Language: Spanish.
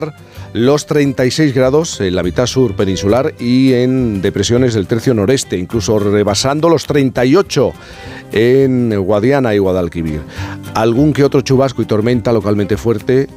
los 36 grados en la mitad sur peninsular y en depresiones del tercio noreste, incluso rebasando los 38 en Guadiana y Guadalquivir. Algún que otro chubasco y tormenta localmente fuerte